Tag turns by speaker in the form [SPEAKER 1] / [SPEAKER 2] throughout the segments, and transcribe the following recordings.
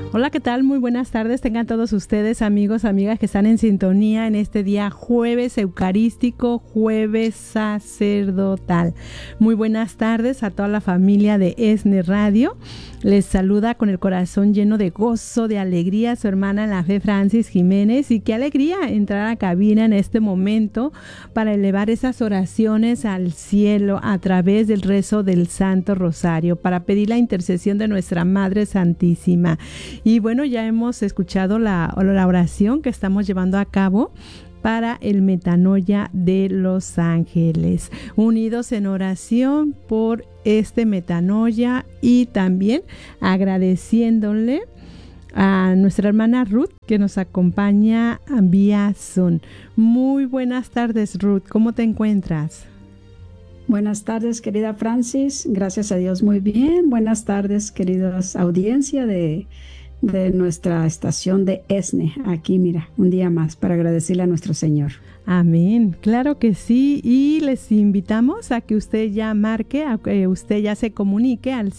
[SPEAKER 1] Hola, ¿qué tal? Muy buenas tardes. Tengan todos ustedes, amigos, amigas que están en sintonía en este día jueves eucarístico, jueves sacerdotal. Muy buenas tardes a toda la familia de ESNE Radio. Les saluda con el corazón lleno de gozo, de alegría, su hermana en la fe, Francis Jiménez. Y qué alegría entrar a la cabina en este momento para elevar esas oraciones al cielo a través del rezo del Santo Rosario, para pedir la intercesión de nuestra Madre Santísima. Y bueno, ya hemos escuchado la oración que estamos llevando a cabo para el Metanoia de los Ángeles, unidos en oración por este Metanoia y también agradeciéndole a nuestra hermana Ruth que nos acompaña vía Zoom. Muy buenas tardes, Ruth, ¿cómo te encuentras?
[SPEAKER 2] Buenas tardes, querida Francis, gracias a Dios muy bien. Buenas tardes, queridas audiencia de nuestra estación de ESNE. Aquí, mira, un día más para agradecerle a nuestro Señor.
[SPEAKER 1] Amén, claro que sí, y les invitamos a que usted ya marque, a que usted ya se comunique al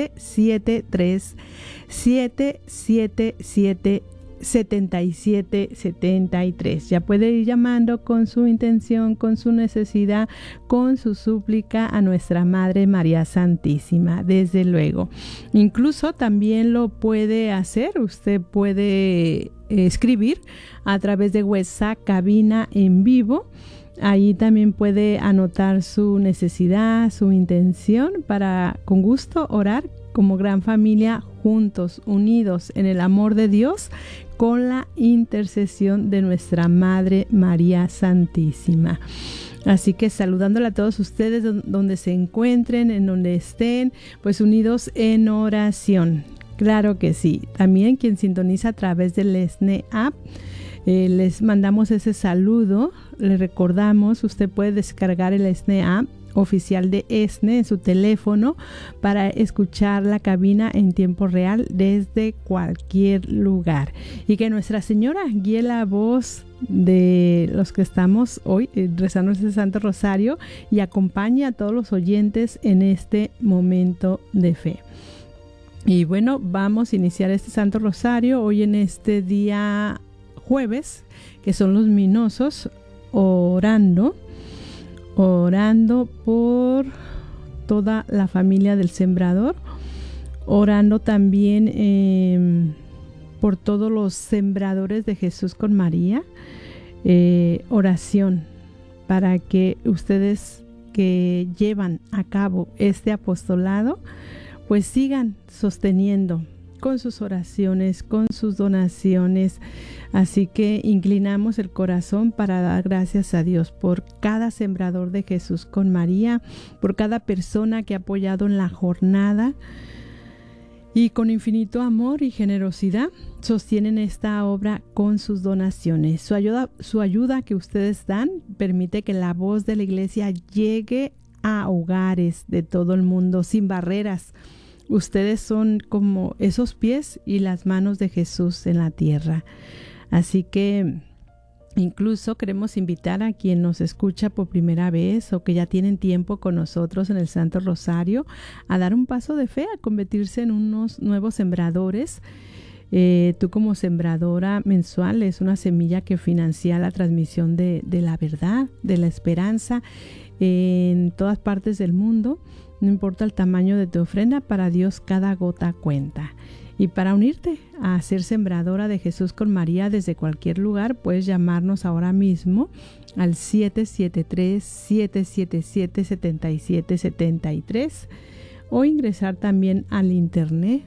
[SPEAKER 1] 773-777-7773. Ya puede ir llamando con su intención, con su necesidad, con su súplica a nuestra Madre María Santísima, desde luego. Incluso también lo puede hacer, usted puede escribir a través de WhatsApp, cabina en vivo. Ahí también puede anotar su necesidad, su intención, para con gusto orar como gran familia, juntos, unidos en el amor de Dios, con la intercesión de nuestra Madre María Santísima. Así que saludándola a todos ustedes donde se encuentren, en donde estén, pues unidos en oración. Claro que sí. También quien sintoniza a través del ESNE App, les mandamos ese saludo. Les recordamos, usted puede descargar el ESNE App oficial de ESNE en su teléfono para escuchar la cabina en tiempo real desde cualquier lugar, y que Nuestra Señora guíe la voz de los que estamos hoy rezando este Santo Rosario y acompañe a todos los oyentes en este momento de fe. Y bueno, vamos a iniciar este Santo Rosario hoy en este día jueves, que son los minosos, orando por toda la familia del Sembrador, orando también por todos los sembradores de Jesús con María, oración para que ustedes que llevan a cabo este apostolado pues sigan sosteniendo con sus oraciones, con sus donaciones. Así que inclinamos el corazón para dar gracias a Dios por cada sembrador de Jesús con María, por cada persona que ha apoyado en la jornada y con infinito amor y generosidad sostienen esta obra con sus donaciones. Su ayuda que ustedes dan permite que la voz de la Iglesia llegue a hogares de todo el mundo sin barreras. Ustedes son como esos pies y las manos de Jesús en la tierra. Así que incluso queremos invitar a quien nos escucha por primera vez o que ya tienen tiempo con nosotros en el Santo Rosario a dar un paso de fe, a convertirse en unos nuevos sembradores. Tú como sembradora mensual es una semilla que financia la transmisión de la verdad, de la esperanza en todas partes del mundo. No importa el tamaño de tu ofrenda, para Dios cada gota cuenta. Y para unirte a ser sembradora de Jesús con María desde cualquier lugar, puedes llamarnos ahora mismo al 773-777-7773 o ingresar también al internet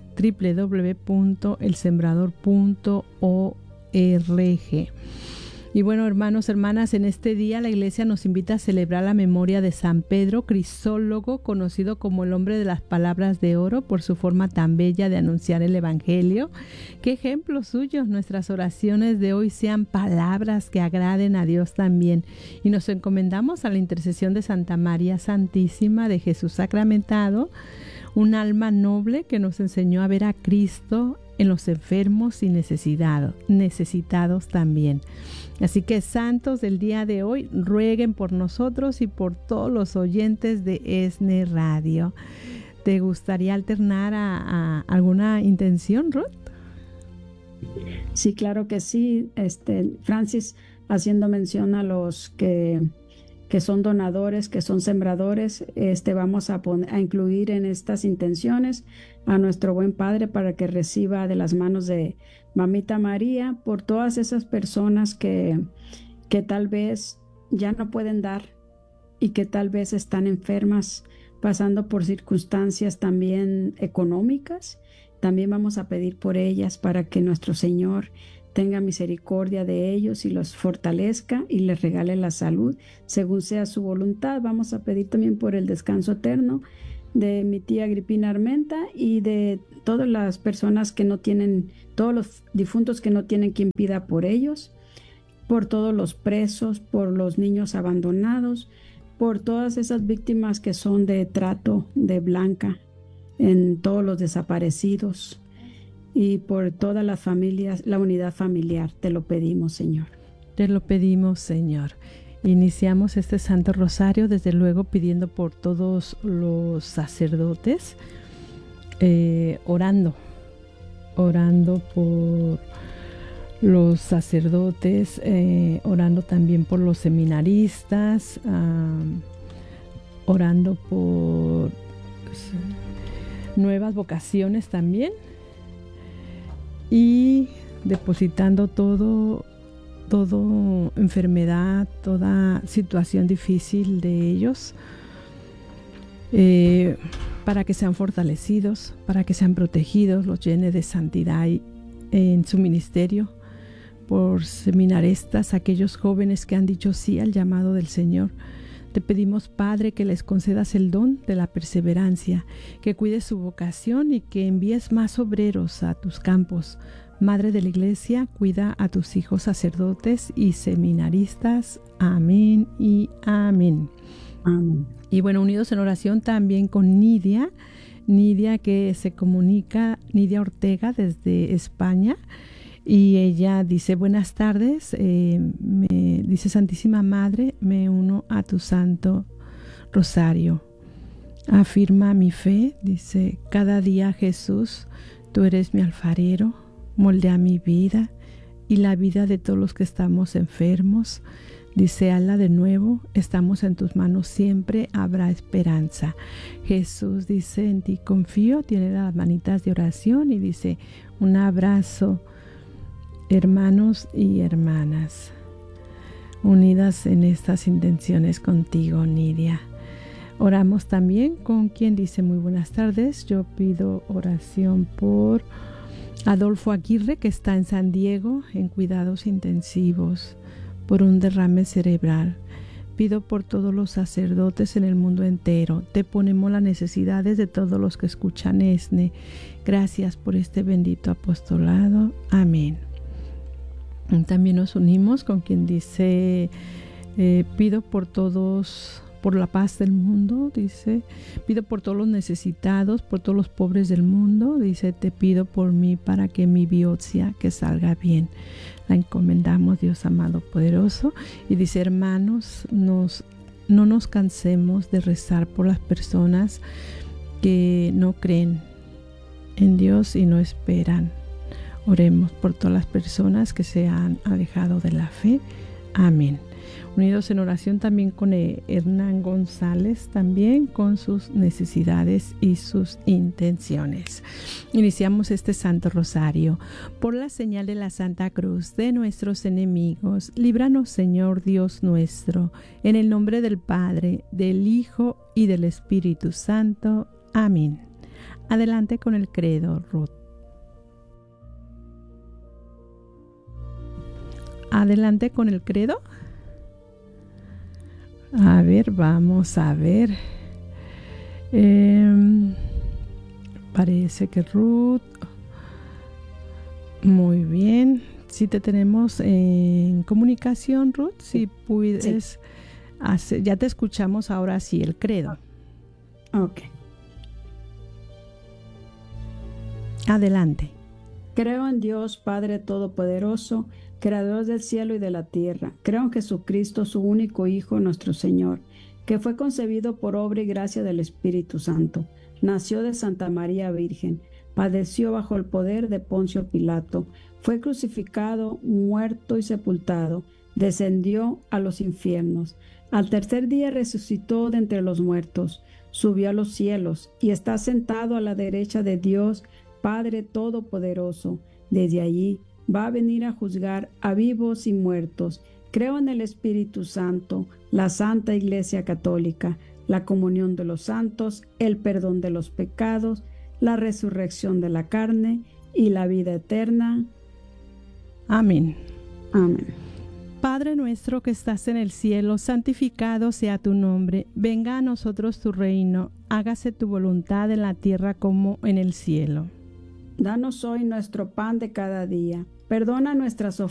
[SPEAKER 1] www.elsembrador.org. Y bueno, hermanos, hermanas, en este día la Iglesia nos invita a celebrar la memoria de San Pedro Crisólogo, conocido como el hombre de las palabras de oro por su forma tan bella de anunciar el Evangelio. Qué ejemplo suyo. Nuestras oraciones de hoy sean palabras que agraden a Dios también. Y nos encomendamos a la intercesión de Santa María Santísima, de Jesús sacramentado, un alma noble que nos enseñó a ver a Cristo en los enfermos y necesitados también. Así que santos del día de hoy, rueguen por nosotros y por todos los oyentes de ESNE Radio. ¿Te gustaría alternar a alguna intención, Ruth?
[SPEAKER 2] Sí, claro que sí. Francis, haciendo mención a los que son donadores, que son sembradores, vamos a incluir en estas intenciones a nuestro buen Padre para que reciba de las manos de Mamita María por todas esas personas que tal vez ya no pueden dar y que tal vez están enfermas, pasando por circunstancias también económicas. También vamos a pedir por ellas para que nuestro Señor tenga misericordia de ellos y los fortalezca y les regale la salud según sea su voluntad. Vamos a pedir también por el descanso eterno de mi tía Agripina Armenta y de todas las personas que no tienen, todos los difuntos que no tienen quien pida por ellos, por todos los presos, por los niños abandonados, por todas esas víctimas que son de trato de blanca, en todos los desaparecidos y por todas las familias, la unidad familiar. Te lo pedimos, Señor.
[SPEAKER 1] Te lo pedimos, Señor. Iniciamos este Santo Rosario, desde luego pidiendo por todos los sacerdotes, orando por los sacerdotes, orando también por los seminaristas, orando por nuevas vocaciones también, y depositando toda enfermedad, toda situación difícil de ellos, para que sean fortalecidos, para que sean protegidos, los llene de santidad en su ministerio, por seminaristas, aquellos jóvenes que han dicho sí al llamado del Señor. Te pedimos, Padre, que les concedas el don de la perseverancia, que cuides su vocación y que envíes más obreros a tus campos. Madre de la Iglesia, cuida a tus hijos sacerdotes y seminaristas. Amén y amén.
[SPEAKER 2] Amén.
[SPEAKER 1] Y bueno, unidos en oración también con Nidia que se comunica, Nidia Ortega desde España. Y ella dice: buenas tardes, me dice: Santísima Madre, me uno a tu Santo Rosario. Afirma mi fe, dice: cada día, Jesús, tú eres mi alfarero, moldea mi vida y la vida de todos los que estamos enfermos. Dice: hazla de nuevo, estamos en tus manos, siempre habrá esperanza. Jesús dice: en ti confío, tiene las manitas de oración y dice: un abrazo, hermanos y hermanas, unidas en estas intenciones contigo, Nidia. Oramos también con quien dice: muy buenas tardes, yo pido oración por Adolfo Aguirre, que está en San Diego en cuidados intensivos por un derrame cerebral. Pido por todos los sacerdotes en el mundo entero. Te ponemos las necesidades de todos los que escuchan ESNE. Gracias por este bendito apostolado. Amén. También nos unimos con quien dice: pido por todos, por la paz del mundo, dice, pido por todos los necesitados, por todos los pobres del mundo, dice, te pido por mí para que mi biopsia que salga bien. La encomendamos, Dios amado poderoso, y dice: hermanos, no nos cansemos de rezar por las personas que no creen en Dios y no esperan. Oremos por todas las personas que se han alejado de la fe. Amén. Unidos en oración también con Hernán González, también con sus necesidades y sus intenciones. Iniciamos este Santo Rosario. Por la señal de la Santa Cruz de nuestros enemigos, líbranos, Señor Dios nuestro, en el nombre del Padre, del Hijo y del Espíritu Santo. Amén. Adelante con el credo, Ruth. Adelante con el credo. A ver, vamos a ver. Parece que Ruth. Muy bien. Si te tenemos en comunicación, Ruth, si puedes hacer, ya te escuchamos ahora sí, el credo.
[SPEAKER 2] Ok.
[SPEAKER 1] Adelante.
[SPEAKER 2] Creo en Dios, Padre Todopoderoso, Creador del cielo y de la tierra. Creo en Jesucristo, su único Hijo, nuestro Señor, que fue concebido por obra y gracia del Espíritu Santo. Nació de Santa María Virgen. padeció bajo el poder de Poncio Pilato, fue crucificado, muerto y sepultado, descendió a los infiernos. Al tercer día resucitó de entre los muertos, subió a los cielos y está sentado a la derecha de Dios, Padre Todopoderoso. Desde allí va a venir a juzgar a vivos y muertos. Creo en el Espíritu Santo, la Santa Iglesia Católica, la comunión de los santos, el perdón de los pecados, la resurrección de la carne y la vida eterna.
[SPEAKER 1] Amén.
[SPEAKER 2] Amén.
[SPEAKER 1] Padre nuestro que estás en el cielo, santificado sea tu nombre. Venga a nosotros tu reino. Hágase tu voluntad en la tierra como en el cielo.
[SPEAKER 2] Danos hoy nuestro pan de cada día. Perdona nuestras ofensas